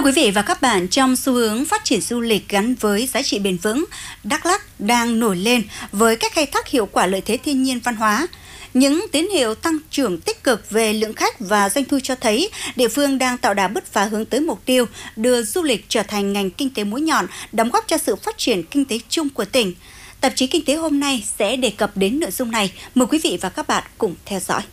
Thưa quý vị và các bạn, trong xu hướng phát triển du lịch gắn với giá trị bền vững, Đắk Lắk đang nổi lên với cách khai thác hiệu quả lợi thế thiên nhiên văn hóa. Những tín hiệu tăng trưởng tích cực về lượng khách và doanh thu cho thấy địa phương đang tạo đà bứt phá hướng tới mục tiêu đưa du lịch trở thành ngành kinh tế mũi nhọn, đóng góp cho sự phát triển kinh tế chung của tỉnh. Tạp chí Kinh tế hôm nay sẽ đề cập đến nội dung này. Mời quý vị và các bạn cùng theo dõi.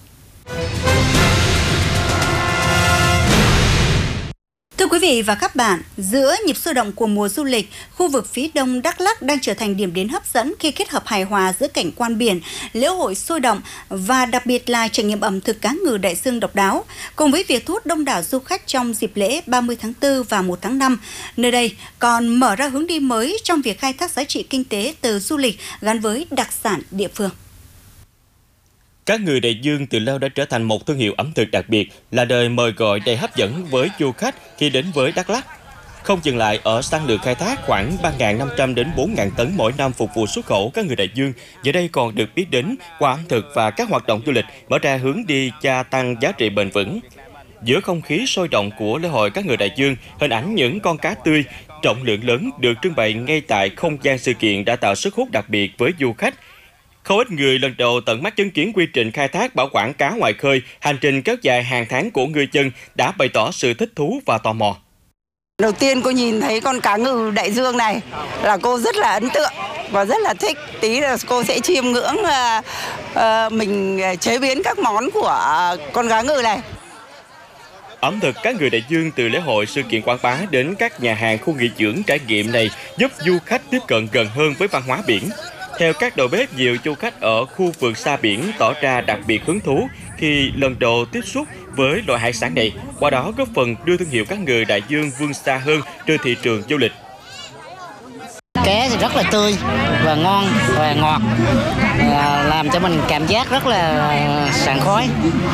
Thưa quý vị và các bạn, giữa nhịp sôi động của mùa du lịch, khu vực phía đông Đắk Lắk đang trở thành điểm đến hấp dẫn khi kết hợp hài hòa giữa cảnh quan biển, lễ hội sôi động và đặc biệt là trải nghiệm ẩm thực cá ngừ đại dương độc đáo. Cùng với việc thu hút đông đảo du khách trong dịp lễ 30 tháng 4 và 1 tháng 5, nơi đây còn mở ra hướng đi mới trong việc khai thác giá trị kinh tế từ du lịch gắn với đặc sản địa phương. Cá ngừ đại dương từ lâu đã trở thành một thương hiệu ẩm thực đặc biệt, là lời mời gọi đầy hấp dẫn với du khách khi đến với Đắk Lắk. Không dừng lại ở sản lượng khai thác khoảng 3.500 đến 4.000 tấn mỗi năm phục vụ xuất khẩu cá ngừ đại dương, giờ đây còn được biết đến qua ẩm thực và các hoạt động du lịch, mở ra hướng đi gia tăng giá trị bền vững. Giữa không khí sôi động của lễ hội cá ngừ đại dương, hình ảnh những con cá tươi, trọng lượng lớn được trưng bày ngay tại không gian sự kiện đã tạo sức hút đặc biệt với du khách. Không ít người lần đầu tận mắt chứng kiến quy trình khai thác bảo quản cá ngoài khơi, hành trình kéo dài hàng tháng của ngư dân đã bày tỏ sự thích thú và tò mò. Đầu tiên cô nhìn thấy con cá ngừ đại dương này là cô rất là ấn tượng và rất là thích. Tí là cô sẽ chiêm ngưỡng mình chế biến các món của con cá ngừ này. Ẩm thực cá ngừ đại dương từ lễ hội sự kiện quảng bá đến các nhà hàng khu nghỉ dưỡng trải nghiệm này giúp du khách tiếp cận gần hơn với văn hóa biển. Theo các đầu bếp, nhiều du khách ở khu vườn xa biển tỏ ra đặc biệt hứng thú khi lần đầu tiếp xúc với loại hải sản này, qua đó góp phần đưa thương hiệu cá ngừ đại dương vươn xa hơn trên thị trường du lịch. Cá thì rất là tươi và ngon và ngọt, làm cho mình cảm giác rất là sảng khoái.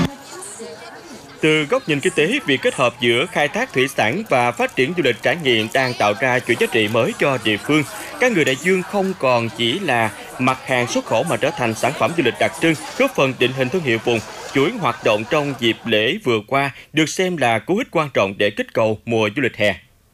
Từ góc nhìn kinh tế, việc kết hợp giữa khai thác thủy sản và phát triển du lịch trải nghiệm đang tạo ra chuỗi giá trị mới cho địa phương. Cá ngừ đại dương không còn chỉ là mặt hàng xuất khẩu mà trở thành sản phẩm du lịch đặc trưng, góp phần định hình thương hiệu vùng. Chuỗi hoạt động trong dịp lễ vừa qua được xem là cú hích quan trọng để kích cầu mùa du lịch hè.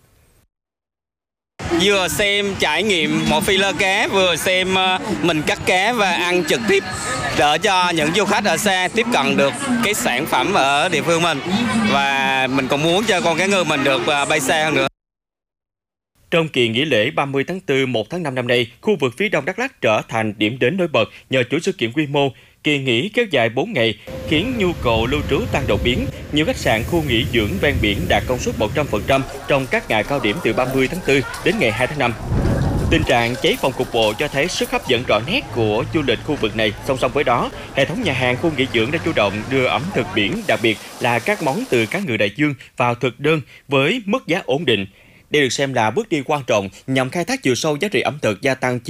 Vừa xem trải nghiệm một filler cá, vừa xem mình cắt cá và ăn trực tiếp để cho những du khách ở xa tiếp cận được cái sản phẩm ở địa phương mình. Và mình cũng muốn cho con cá ngừ mình được bay xa hơn nữa. Trong kỳ nghỉ lễ 30 tháng 4, 1 tháng 5 năm nay, khu vực phía đông Đắk Lắk trở thành điểm đến nổi bật nhờ chuỗi sự kiện quy mô. Kỳ nghỉ kéo dài 4 ngày khiến nhu cầu lưu trú tăng đột biến. Nhiều khách sạn, khu nghỉ dưỡng ven biển đạt công suất 100% trong các ngày cao điểm từ 30 tháng 4 đến ngày 2 tháng 5. Tình trạng cháy phòng cục bộ cho thấy sức hấp dẫn rõ nét của du lịch khu vực này. Song song với đó, hệ thống nhà hàng, khu nghỉ dưỡng đã chủ động đưa ẩm thực biển, đặc biệt là các món từ cá ngừ đại dương vào thực đơn với mức giá ổn định. Đây được xem là bước đi quan trọng nhằm khai thác chiều sâu giá trị ẩm thực, gia tăng